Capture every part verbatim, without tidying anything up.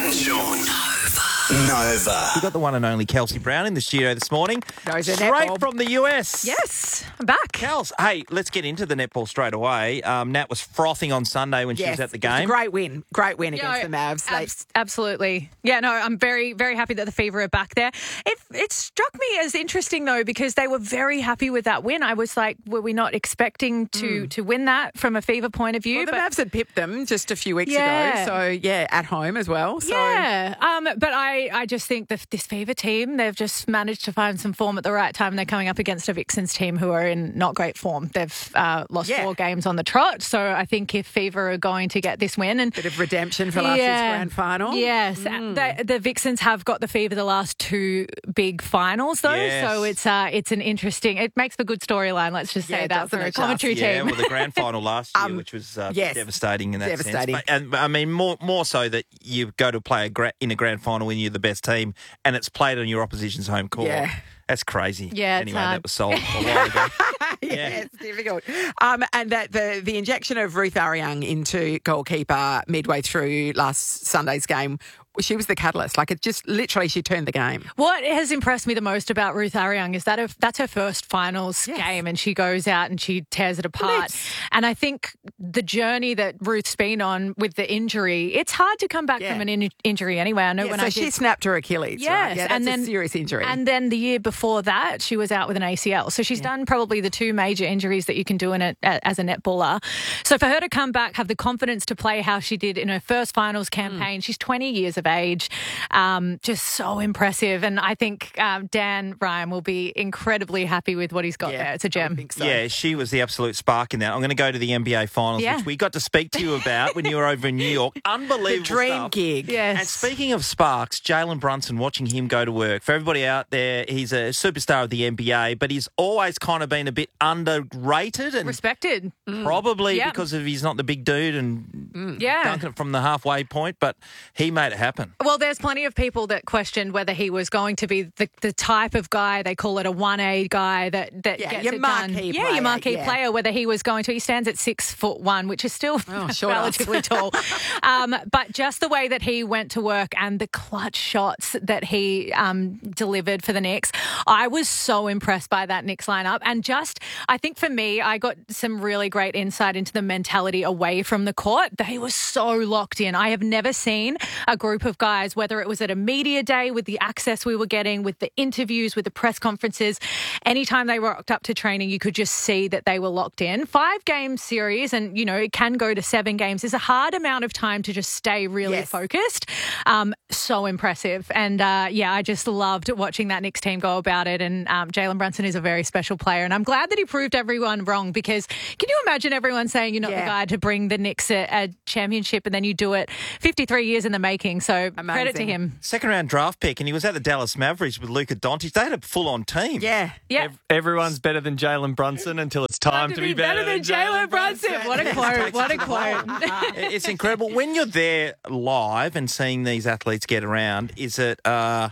and Sean. Nova. We've got the one and only Kelsey Brown in the studio this morning. Goes her straight netball. from the U S. Yes, I'm back. Kels, hey, let's get into the netball straight away. Um, Nat was frothing on Sunday when she Yes, was at the it was a game. great win. Great win Yeah, against the Mavs. They- abs- absolutely. Yeah, no, I'm very, very happy that the Fever are back there. It, it struck me as interesting, though, because they were very happy with that win. I was like, were we not expecting to, to win that from a Fever point of view? well, the But- Mavs had pipped them just a few weeks Yeah. ago. So, yeah, at home as well. So, Yeah, um, but I, I just think that this Fever team, they've just managed to find some form at the right time. They're coming up against a Vixens team who are in not great form. They've uh, lost Yeah. four games on the trot. So I think if Fever are going to get this win and bit of redemption for last year's grand final. Yes, Mm. the, the Vixens have got the Fever the last two big finals though, Yes. so it's uh, it's an interesting. It makes for good storyline. Let's just Yeah, say that doesn't for it a just? commentary Yeah, team. well, the grand final last year, Um, which was uh, yes. devastating in that Devastating. sense. But, and I mean, more more so that you go to play a gra- in a grand final when you're the best team, and it's played on your opposition's home court. Yeah. That's crazy. Yeah, it's Anyway, hard. that was sold a while ago. yeah, Yeah. it's difficult. Um, and that the the injection of Ruth Ariang into goalkeeper midway through last Sunday's game, she was the catalyst. Like, it just literally, she turned the game. What has impressed me the most about Ruth Ariang is that if that's her first finals Yes. game and she goes out and she tears it apart. Bliss. And I think the journey that Ruth's been on with the injury, it's hard to come back Yeah. from an in- injury anyway. I know Yeah, when so I she did. snapped her Achilles. Yes, right? Yeah, that's and then a serious injury. And then the year before that, she was out with an A C L. So she's done probably the two major injuries that you can do in it as a netballer. So for her to come back, have the confidence to play how she did in her first finals campaign, she's twenty years of age, um, just so impressive. And I think um, Dan Ryan will be incredibly happy with what he's got Yeah, there. It's a I gem. think so. Yeah, she was the absolute spark in that. I'm going to go to the N B A Finals, Yeah. which we got to speak to you about when you were over in New York. Unbelievable The dream stuff. gig. Yes. And speaking of sparks, Jalen Brunson, watching him go to work. For everybody out there, he's a superstar of the N B A, but he's always kind of been a bit underrated and Respected. probably Yep. because of he's not the big dude and Yeah. dunking it from the halfway point, but he made it happen. Well, there's plenty of people that questioned whether he was going to be the, the type of guy, they call it a one A guy, that, that Yeah, gets your it done. marquee Yeah, player, your marquee yeah. player, whether he was going to. He stands at six foot one, which is still Oh, short relatively tall. Um, but just the way that he went to work and the clutch shots that he um, delivered for the Knicks, I was so impressed by that Knicks lineup. And just, I think for me, I got some really great insight into the mentality away from the court. They were so locked in. I have never seen a group of guys, whether it was at a media day with the access we were getting, with the interviews, with the press conferences, anytime they rocked up to training, you could just see that they were locked in. Five game series, and you know, it can go to seven games, is a hard amount of time to just stay really Yes. focused. Um, so impressive. And uh, yeah, I just loved watching that Knicks team go about it. And um, Jalen Brunson is a very special player. And I'm glad that he proved everyone wrong, because can you imagine everyone saying you're not Yeah. the guy to bring the Knicks a, a championship, and then you do it fifty-three years in the making. So credit to Amazing. him. Second round draft pick, and he was at the Dallas Mavericks with Luka Doncic. They had a full on team. Yeah. Yeah. Ev- Everyone's better than Jalen Brunson until it's time to, be, better, than Jalen Brunson. What a quote. What a quote. It's incredible. When you're there live and seeing these athletes get around, is it uh,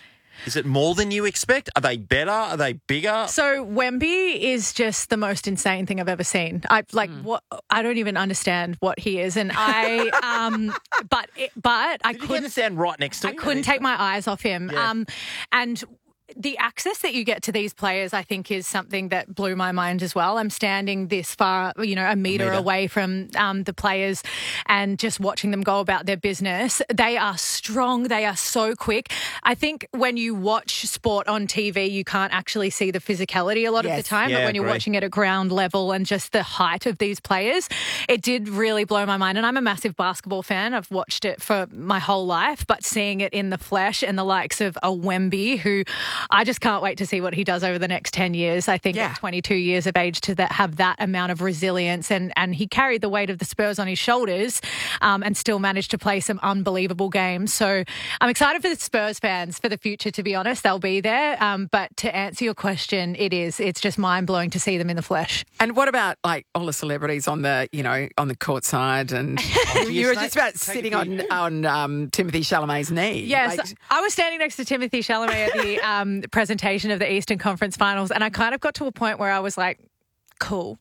is it more than you expect? Are they better? Are they bigger? So Wemby is just the most insane thing I've ever seen. I like what I don't even understand what he is, and I um, but it, but I Did you couldn't stand right next to I him? couldn't take my eyes off him. Yeah. Um, and the access that you get to these players, I think, is something that blew my mind as well. I'm standing this far, you know, a metre, metre. away from um, the players and just watching them go about their business. They are strong. They are so quick. I think when you watch sport on T V, you can't actually see the physicality a lot of Yes. the time. Yeah, but when you're agree. watching it at ground level and just the height of these players, it did really blow my mind. And I'm a massive basketball fan. I've watched it for my whole life, but seeing it in the flesh and the likes of a Wemby, who I just can't wait to see what he does over the next ten years. I think Yeah. at twenty-two years of age to that, have that amount of resilience, and, and he carried the weight of the Spurs on his shoulders um, and still managed to play some unbelievable games. So I'm excited for the Spurs fans for the future, to be honest. They'll be there. Um, but to answer your question, it is. It's just mind-blowing to see them in the flesh. And what about like all the celebrities on the, you know, on the court side, and you were just about sitting on on um, Timothy Chalamet's knee. Yes, Like, I was standing next to Timothy Chalamet at the um, presentation of the Eastern Conference Finals, and I kind of got to a point where I was like, cool.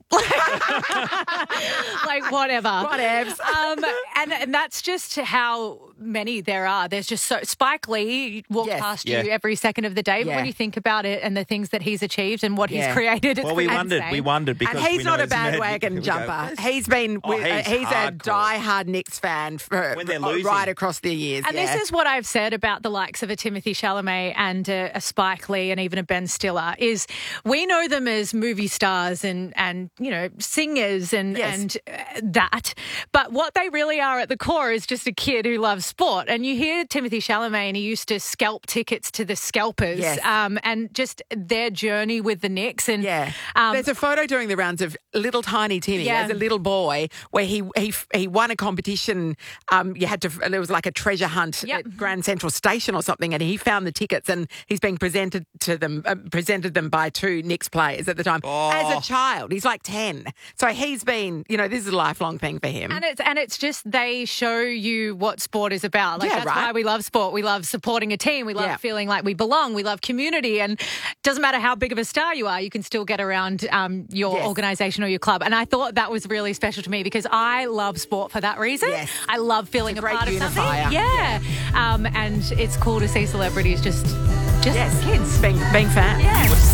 Like, whatever. Whatevs. Um, and, and that's just how many there are. There's just so... Spike Lee walks Yes. past Yeah. you every second of the day, but Yeah. when you think about it and the things that he's achieved and what Yeah. he's created, it's Well, we pretty wondered. insane. We wondered because And he's we know not a it's magic. bandwagon We go, jumper. "Yes." He's been Oh, with, he's he's a hardcore. die-hard Knicks fan for, When they're for- losing. right across the years. And yeah. this is what I've said about the likes of a Timothy Chalamet and a, a Spike Lee and even a Ben Stiller is we know them as movie stars and, and you know, singers and, Yes. and uh, that. But what they really are at the core is just a kid who loves sport. And you hear Timothy Chalamet and he used to scalp tickets to the scalpers Yes. um, and just their journey with the Knicks. And Yeah, um, there's a photo doing the rounds of little tiny Timmy Yeah. as a little boy, where he he he won a competition. Um, you had to. There was like a treasure hunt Yep. at Grand Central Station or something, and he found the tickets, and he's being presented to them, uh, presented them by two Knicks players at the time as a child. He's like ten, so he's been, you know, this is a lifelong thing for him. And it's and it's just they show you what sport is about. Like Yeah, that's right. why we love sport. We love supporting a team. We love Yeah. feeling like we belong. We love community. And it doesn't matter how big of a star you are, you can still get around um, your Yes. organisation or your club. And I thought that was really special to me because I love sport for that reason. Yes. I love feeling It's a, a great part of something. unifier. Yeah. Um, and it's cool to see celebrities just just yes, kids. being being fans. Yeah.